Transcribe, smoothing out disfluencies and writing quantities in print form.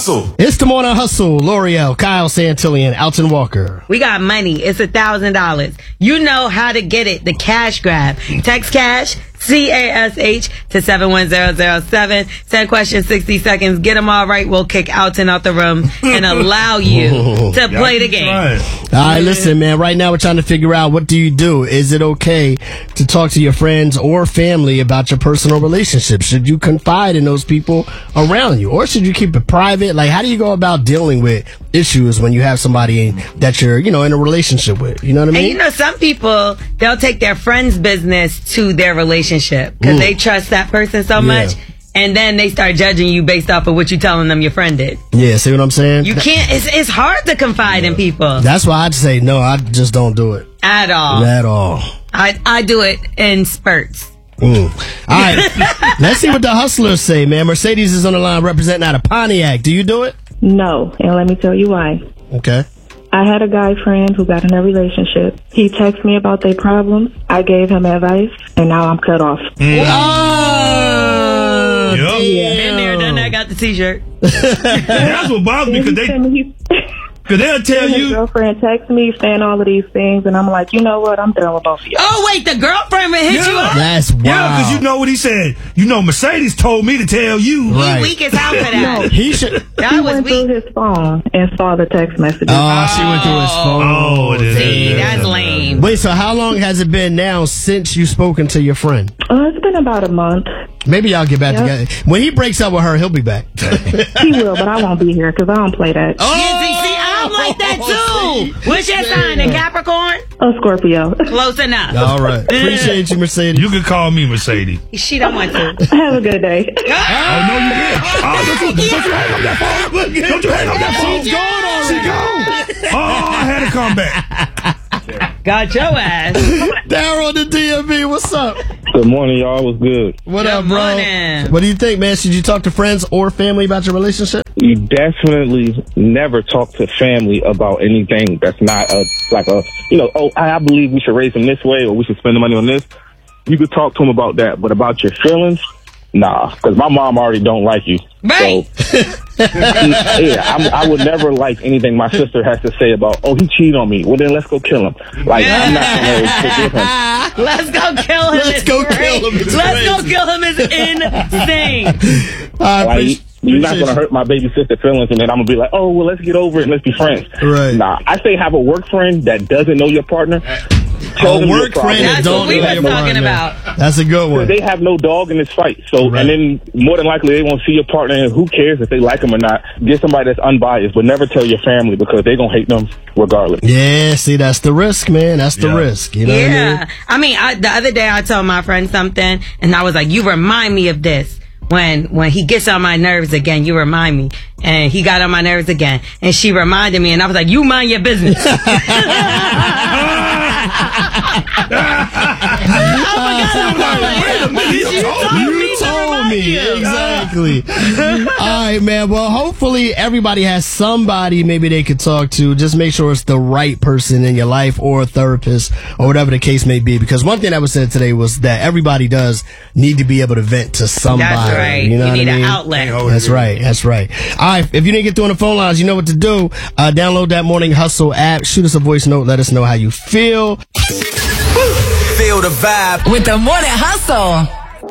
Hustle. It's the Morning Hustle. L'Oreal, Kyle Santillan, Alton Walker. We got money. It's $1,000. You know how to get it. The cash grab. Text cash, CASH to 71007. 10 questions, 60 seconds. Get them all right. We'll kick Alton out the room and allow you to play the game. All right, listen, man. Right now we're trying to figure out, what do you do? Is it okay to talk to your friends or family about your personal relationships? Should you confide in those people around you, or should you keep it private? Like, how do you go about dealing with issues when you have somebody that you're, in a relationship with? You know what I mean? And some people, they'll take their friend's business to their relationship because they trust that person so much, and then they start judging you based off of what you're telling them your friend did. Yeah, see what I'm saying? You can't. It's hard to confide in people. That's why I'd say no. I just don't do it at all. At all. I do it in spurts. All right, let's see what the hustlers say, man. Mercedes is on the line representing out of Pontiac. Do you do it? No, and let me tell you why. Okay. I had a guy friend who got in a relationship. He texted me about their problems. I gave him advice, and now I'm cut off. Oh, yep. Been there, done that, got the T-shirt. That's what bothers me, because they'll tell his you. girlfriend texts me saying all of these things, and I'm like, you know what? I'm done with both of you. Oh, wait, the girlfriend hit you up? That's wild. Yeah, because you know what he said. Mercedes told me to tell you. Right. He weak as hell for that. He should. That He was went weak. through his phone and saw the text messages. Oh, she went through his phone. Oh, See, that's lame. Wait, so how long has it been now since you've spoken to your friend? It's been about a month. Maybe y'all get back together. When he breaks up with her, he'll be back. He will, but I won't be here because I don't play that. See, I'm like that too. What's your sign? A Capricorn? A Scorpio. Close enough. All right. Appreciate you, Mercedes. You can call me Mercedes. She don't want to. Have a good day. Oh, no, you didn't. Don't you hang up that phone. Don't you hang up that phone. She's gone already. She gone. Oh, I had to come back. Got your ass. Daryl on the DMV, what's up? Good morning, y'all. What's good? What Good up, bro? morning. What do you think, man? Should you talk to friends or family about your relationship? You definitely never talk to family about anything that's not I believe we should raise them this way or we should spend the money on this. You could talk to them about that, but about your feelings, nah, because my mom already don't like you. Right. So, I would never like anything my sister has to say about, he cheated on me. Well, then let's go kill him. Like, I'm not going to forgive him. Let's go kill him. Let's go kill him. It's Let's go crazy. kill him is insane. Like, you're not going to hurt my baby sister feelings, and then I'm going to be like, oh, well, let's get over it and let's be friends. Right. Nah, I say have a work friend that doesn't know your partner. Tell them your work problem. friend that That's don't what we know were your talking partner. about. That's a good one. They have no dog in this fight. So, Right. and then more than likely they won't see your partner, and who cares if they like them or not. Get somebody that's unbiased, but never tell your family because they're going to hate them regardless. Yeah, see, that's the risk, man. That's the risk. You know what I mean? The other day I told my friend something, and I was like, you remind me of this. When he gets on my nerves again, you remind me. And he got on my nerves again. And she reminded me, and I was like, you mind your business. I forgot You told me. Exactly. All right, man. Well, hopefully everybody has somebody maybe they could talk to. Just make sure it's the right person in your life or a therapist or whatever the case may be. Because one thing that was said today was that everybody does need to be able to vent to somebody. That's right. You know what need I mean? an outlet. That's right. That's right. All right. If you didn't get through on the phone lines, you know what to do. Download that Morning Hustle app. Shoot us a voice note. Let us know how you feel. Feel the vibe with the Morning Hustle.